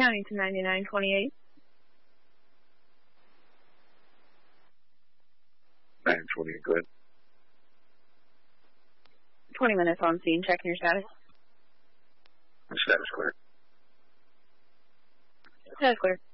County to 9928. 928, go ahead. 20 minutes on scene. Checking your status. Status clear. Status clear.